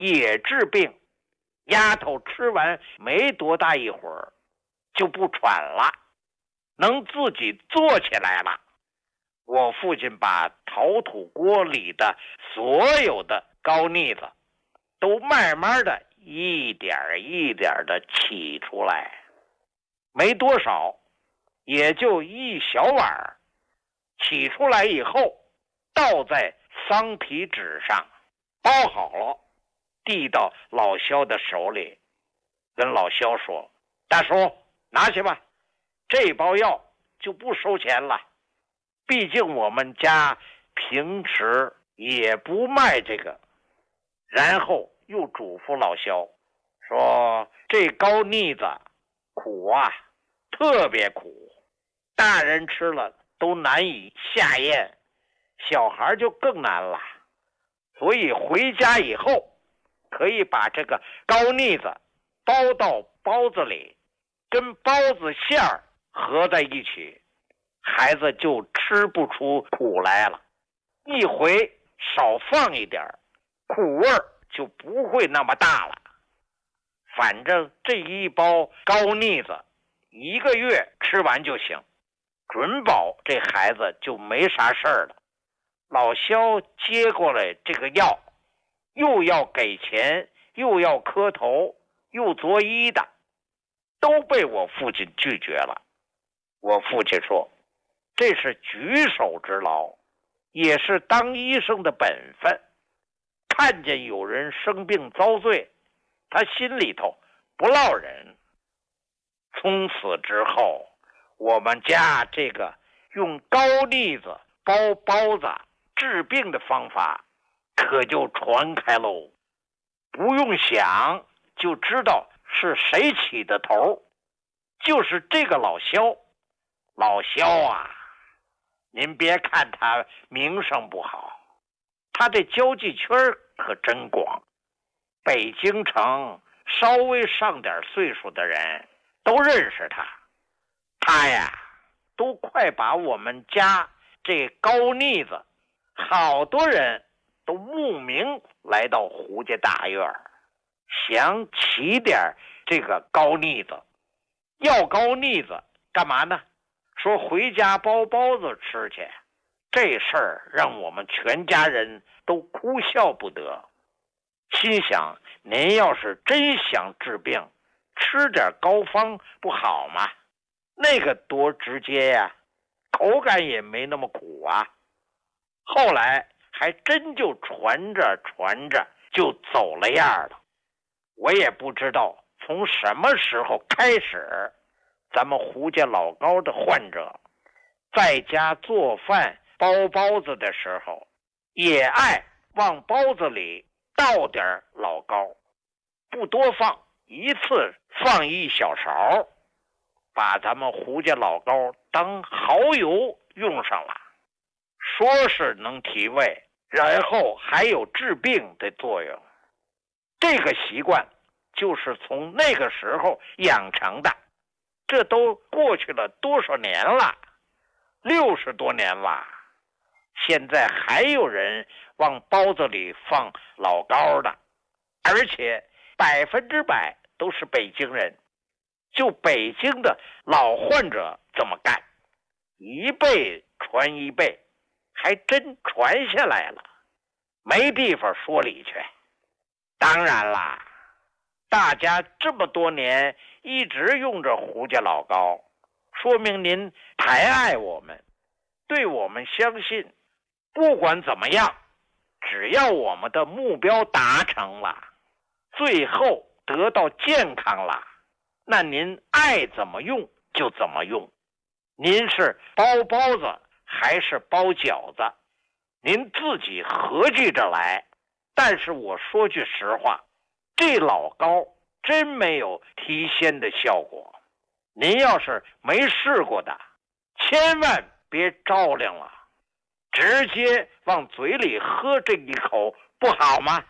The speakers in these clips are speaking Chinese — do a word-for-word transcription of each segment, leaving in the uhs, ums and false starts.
也治病。丫头吃完没多大一会儿就不喘了，能自己坐起来了。我父亲把陶土锅里的所有的膏腻子都慢慢的一点一点的起出来，没多少，也就一小碗。起出来以后倒在桑皮纸上包好了，递到老萧的手里，跟老萧说：大叔拿去吧，这包药就不收钱了，毕竟我们家平时也不卖这个。然后又嘱咐老萧说：这膏腻子苦啊，特别苦，大人吃了都难以下咽，小孩就更难了。所以回家以后可以把这个膏腻子包到包子里，跟包子馅儿合在一起，孩子就吃不出苦来了。一回少放一点，苦味儿就不会那么大了。反正这一包膏腻子一个月吃完就行，准保这孩子就没啥事儿了。老萧接过来这个药，又要给钱，又要磕头，又作揖的，都被我父亲拒绝了。我父亲说，这是举手之劳，也是当医生的本分。看见有人生病遭罪，他心里头不落忍。从此之后，我们家这个用膏腻子包包子治病的方法可就传开喽。不用想就知道是谁起的头，就是这个老萧。老萧啊，您别看他名声不好，他的交际圈可真广。北京城稍微上点岁数的人都认识他。他呀，都快把我们家这膏腻子，好多人都慕名来到胡家大院，想起点这个膏腻子。要膏腻子干嘛呢？说回家包包子吃去。这事儿让我们全家人都哭笑不得，心想您要是真想治病，吃点膏方不好吗？那个多直接呀，口感也没那么苦啊。后来还真就传着传着就走了样了。我也不知道从什么时候开始，咱们胡家老高的患者在家做饭包包子的时候，也爱往包子里倒点老高，不多放，一次放一小勺，把咱们胡家老高当蚝油用上了，说是能提味，然后还有治病的作用。这个习惯就是从那个时候养成的，这都过去了多少年了？六十多年了。现在还有人往包子里放老高的，而且百分之百都是北京人。就北京的老患者这么干，一辈传一辈，还真传下来了，没地方说理去。当然啦，大家这么多年一直用着胡家老高，说明您抬爱我们，对我们相信。不管怎么样，只要我们的目标达成了，最后得到健康了，那您爱怎么用就怎么用。您是包包子还是包饺子，您自己合计着来。但是我说句实话，这老高真没有提鲜的效果。您要是没试过的，千万别着凉了，直接往嘴里喝这一口不好吗？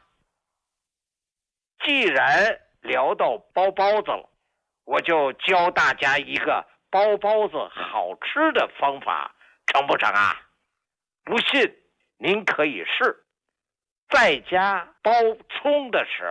既然聊到包包子了，我就教大家一个包包子好吃的方法，成不成啊？不信您可以试。 在家包葱的时